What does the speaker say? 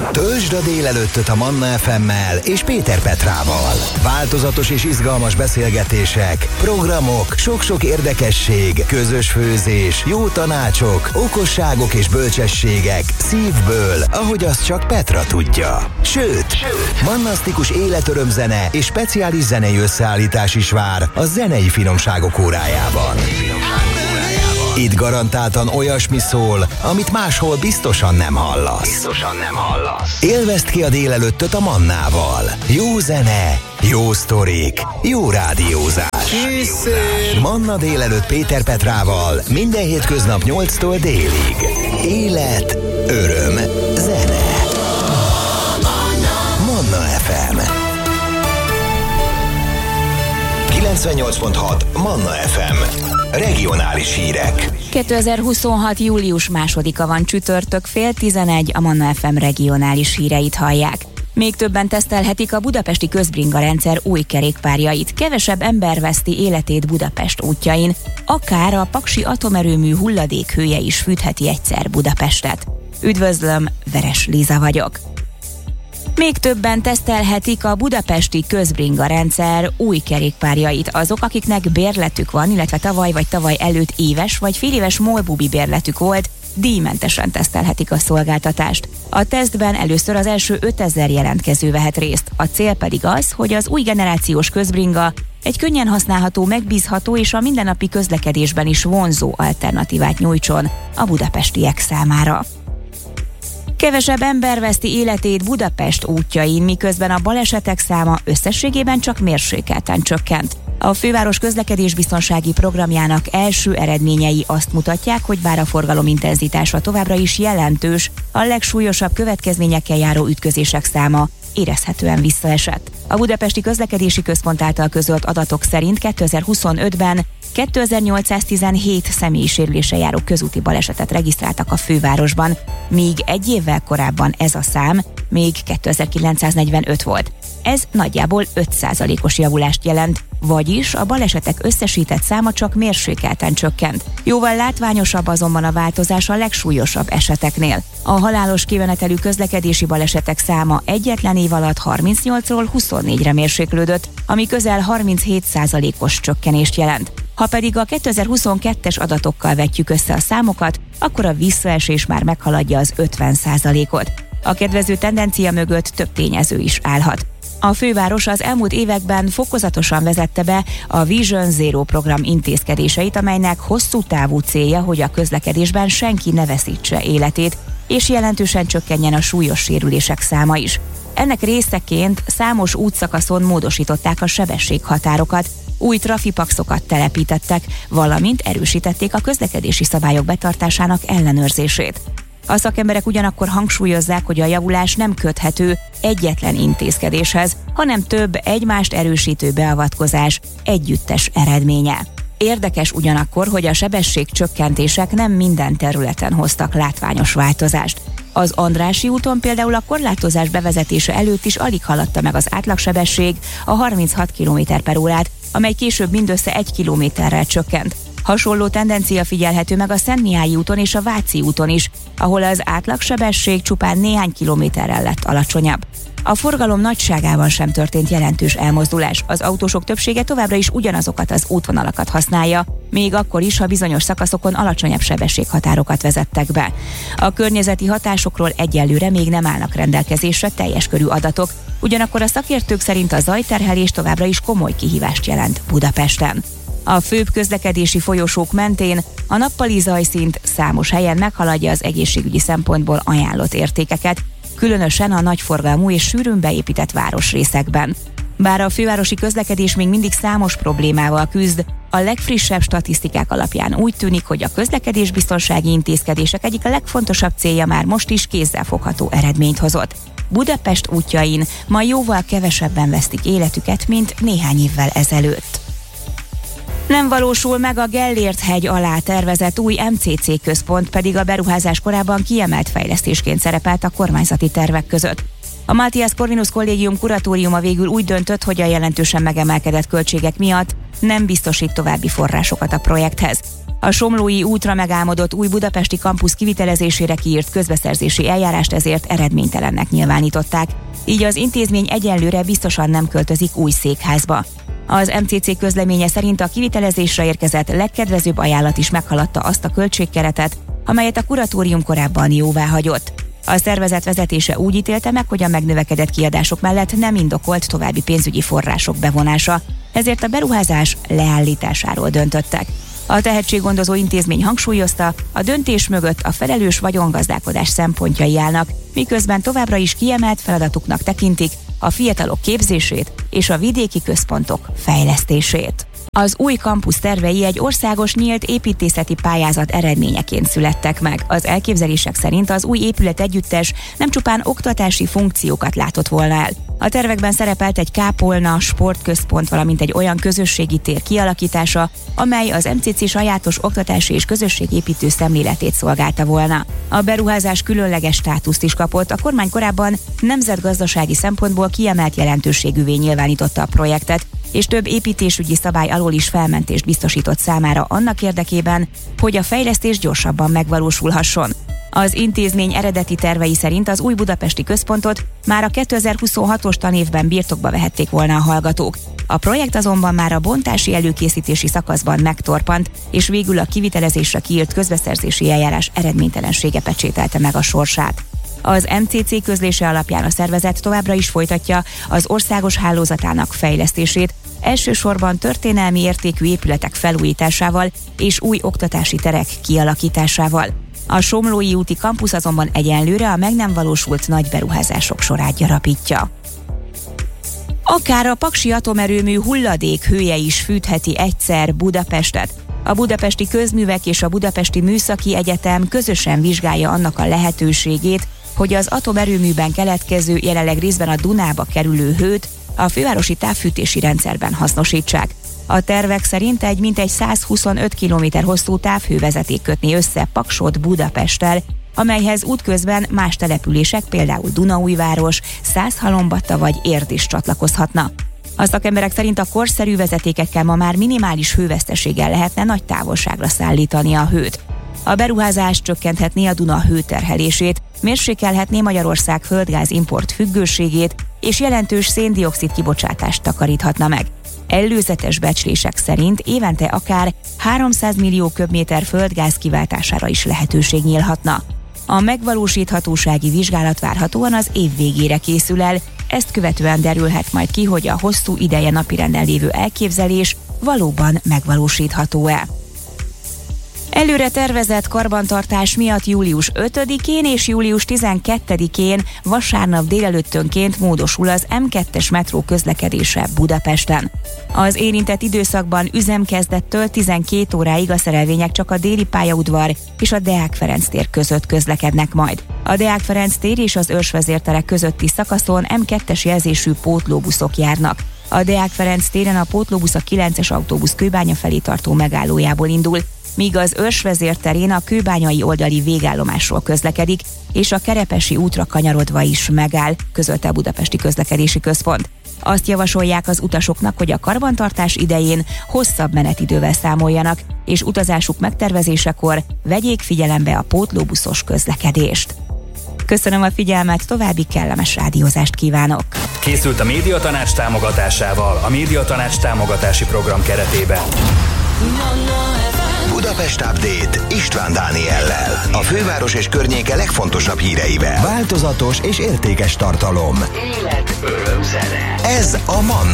Töltsd a délelőttöt a Manna FM-mel és Péter Petrával. Változatos és izgalmas beszélgetések, programok, sok-sok érdekesség, közös főzés, jó tanácsok, okosságok és bölcsességek szívből, ahogy azt csak Petra tudja. Sőt, mannasztikus életörömzene és speciális zenei összeállítás is vár a zenei finomságok órájában. Itt garantáltan olyasmi szól, amit máshol biztosan nem hallasz. Élvezd ki a délelőttöt a Mannával. Jó zene, jó sztorik, jó rádiózás. Készül! Manna délelőtt Péter Petrával minden hétköznap 8-tól délig. Élet, öröm, zene. Manna FM 98.6 Manna FM. Regionális hírek. 2026. július 2-a van, csütörtök, 10:11, a Manna FM regionális híreit hallják. Még többen tesztelhetik a budapesti közbringa rendszer új kerékpárjait. Kevesebb ember veszti életét Budapest útjain. Akár a paksi atomerőmű hulladékhője is fűtheti egyszer Budapestet. Üdvözlöm, Veres Liza vagyok. Még többen tesztelhetik a budapesti közbringa rendszer új kerékpárjait. Azok, akiknek bérletük van, illetve tavaly vagy tavaly előtt éves vagy féléves molbubi bérletük volt, díjmentesen tesztelhetik a szolgáltatást. A tesztben először az első 5000 jelentkező vehet részt. A cél pedig az, hogy az új generációs közbringa egy könnyen használható, megbízható és a mindennapi közlekedésben is vonzó alternatívát nyújtson a budapestiek számára. Kevesebb ember veszti életét Budapest útjain, miközben a balesetek száma összességében csak mérsékelten csökkent. A főváros közlekedésbiztonsági programjának első eredményei azt mutatják, hogy bár a forgalom intenzitása továbbra is jelentős, a legsúlyosabb következményekkel járó ütközések száma érezhetően visszaesett. A Budapesti Közlekedési Központ által közölt adatok szerint 2025-ben 2817 személyi sérüléssel járó közúti balesetet regisztráltak a fővárosban, míg egy évvel korábban ez a szám még 2945 volt. Ez nagyjából 5%-os javulást jelent, vagyis a balesetek összesített száma csak mérsékelten csökkent. Jóval látványosabb azonban a változás a legsúlyosabb eseteknél. A halálos kimenetelű közlekedési balesetek száma egyetlen év alatt 38-ról 24-re mérséklődött, ami közel 37%-os csökkenést jelent. Ha pedig a 2022-es adatokkal vetjük össze a számokat, akkor a visszaesés már meghaladja az 50%-ot. A kedvező tendencia mögött több tényező is állhat. A főváros az elmúlt években fokozatosan vezette be a Vision Zero program intézkedéseit, amelynek hosszú távú célja, hogy a közlekedésben senki ne veszítse életét, és jelentősen csökkenjen a súlyos sérülések száma is. Ennek részeként számos útszakaszon módosították a sebességhatárokat, új trafipaxokat telepítettek, valamint erősítették a közlekedési szabályok betartásának ellenőrzését. A szakemberek ugyanakkor hangsúlyozzák, hogy a javulás nem köthető egyetlen intézkedéshez, hanem több egymást erősítő beavatkozás együttes eredménye. Érdekes ugyanakkor, hogy a sebességcsökkentések nem minden területen hoztak látványos változást. Az Andrássy úton például a korlátozás bevezetése előtt is alig haladta meg az átlagsebesség a 36 km/órát, amely később mindössze 1 kilométerrel csökkent. Hasonló tendencia figyelhető meg a Szentmihályi úton és a Váci úton is, ahol az átlagsebesség csupán néhány kilométerrel lett alacsonyabb. A forgalom nagyságában sem történt jelentős elmozdulás. Az autósok többsége továbbra is ugyanazokat az útvonalakat használja, még akkor is, ha bizonyos szakaszokon alacsonyabb sebességhatárokat vezettek be. A környezeti hatásokról egyelőre még nem állnak rendelkezésre teljes körű adatok, ugyanakkor a szakértők szerint a zajterhelés továbbra is komoly kihívást jelent Budapesten. A főbb közlekedési folyosók mentén a nappali zajszint számos helyen meghaladja az egészségügyi szempontból ajánlott értékeket, különösen a nagyforgalmú és sűrűn beépített városrészekben. Bár a fővárosi közlekedés még mindig számos problémával küzd, a legfrissebb statisztikák alapján úgy tűnik, hogy a közlekedésbiztonsági intézkedések egyik a legfontosabb célja már most is kézzelfogható eredményt hozott. Budapest útjain ma jóval kevesebben vesztik életüket, mint néhány évvel ezelőtt. Nem valósul meg a Gellért-hegy alá tervezett új MCC központ, pedig a beruházás korábban kiemelt fejlesztésként szerepelt a kormányzati tervek között. A Matthias Corvinus Kollégium kuratóriuma végül úgy döntött, hogy a jelentősen megemelkedett költségek miatt nem biztosít további forrásokat a projekthez. A Somlói útra megálmodott új budapesti kampusz kivitelezésére kiírt közbeszerzési eljárást ezért eredménytelennek nyilvánították, így az intézmény egyelőre biztosan nem költözik új székházba. Az MCC közleménye szerint a kivitelezésre érkezett legkedvezőbb ajánlat is meghaladta azt a költségkeretet, amelyet a kuratórium korábban jóváhagyott. A szervezet vezetése úgy ítélte meg, hogy a megnövekedett kiadások mellett nem indokolt további pénzügyi források bevonása, ezért a beruházás leállításáról döntöttek. A tehetséggondozó intézmény hangsúlyozta, a döntés mögött a felelős vagyongazdálkodás szempontjai állnak, miközben továbbra is kiemelt feladatuknak tekintik a fiatalok képzését és a vidéki központok fejlesztését. Az új kampusz tervei egy országos nyílt építészeti pályázat eredményeként születtek meg. Az elképzelések szerint az új épület együttes nem csupán oktatási funkciókat látott volna el. A tervekben szerepelt egy kápolna, sportközpont, valamint egy olyan közösségi tér kialakítása, amely az MCC sajátos oktatási és közösségépítő szemléletét szolgálta volna. A beruházás különleges státuszt is kapott, a kormány korábban nemzetgazdasági szempontból kiemelt jelentőségűvé nyilvánította a projektet, és több építésügyi szabály alól is felmentést biztosított számára annak érdekében, hogy a fejlesztés gyorsabban megvalósulhasson. Az intézmény eredeti tervei szerint az új budapesti központot már a 2026-os tanévben birtokba vehették volna a hallgatók. A projekt azonban már a bontási előkészítési szakaszban megtorpant, és végül a kivitelezésre kiírt közbeszerzési eljárás eredménytelensége pecsételte meg a sorsát. Az MCC közlése alapján a szervezet továbbra is folytatja az országos hálózatának fejlesztését, elsősorban történelmi értékű épületek felújításával és új oktatási terek kialakításával. A Somlói úti kampusz azonban egyenlőre a meg nem valósult nagy beruházások sorát gyarapítja. Akár a paksi atomerőmű hulladék hője is fűtheti egyszer Budapestet. A Budapesti Közművek és a Budapesti Műszaki Egyetem közösen vizsgálja annak a lehetőségét, hogy az atomerőműben keletkező, jelenleg részben a Dunába kerülő hőt a fővárosi távfűtési rendszerben hasznosítsák. A tervek szerint egy mintegy 125 km hosszú távhővezeték kötné össze Paksot Budapesttel, amelyhez útközben más települések, például Dunaújváros, Szászhalombatta vagy Érd is csatlakozhatna. A szakemberek szerint a korszerű vezetékekkel ma már minimális hőveszteséggel lehetne nagy távolságra szállítani a hőt. A beruházás csökkenthetné a Duna hőterhelését, mérsékelhetné Magyarország földgáz import függőségét és jelentős szén-dioxid kibocsátást takaríthatna meg. Előzetes becslések szerint évente akár 300 millió köbméter földgáz kiváltására is lehetőség nyílhatna. A megvalósíthatósági vizsgálat várhatóan az év végére készül el, ezt követően derülhet majd ki, hogy a hosszú ideje napirenden lévő elképzelés valóban megvalósítható-e. Előre tervezett karbantartás miatt július 5-én és július 12-én vasárnap délelőttönként módosul az M2-es metró közlekedése Budapesten. Az érintett időszakban üzemkezdettől 12 óráig a szerelvények csak a déli pályaudvar és a Deák Ferenc tér között közlekednek majd. A Deák Ferenc tér és az őrsvezérterek közötti szakaszon M2-es jelzésű pótlóbuszok járnak. A Deák Ferenc téren a pótlóbusz a 9-es autóbusz Kőbánya felé tartó megállójából indul, míg az őrsvezérterén a kőbányai oldali végállomásról közlekedik, és a Kerepesi útra kanyarodva is megáll, közölte a Budapesti Közlekedési Központ. Azt javasolják az utasoknak, hogy a karbantartás idején hosszabb menetidővel számoljanak, és utazásuk megtervezésekor vegyék figyelembe a pótlóbuszos közlekedést. Köszönöm a figyelmet, további kellemes rádiózást kívánok! Készült a Médiatanács támogatásával, a Médiatanács támogatási program keretében. Budapest Update István Dániellel. A főváros és környéke legfontosabb híreivel. Változatos és értékes tartalom. Élet, öröm, zene. Ez a Manna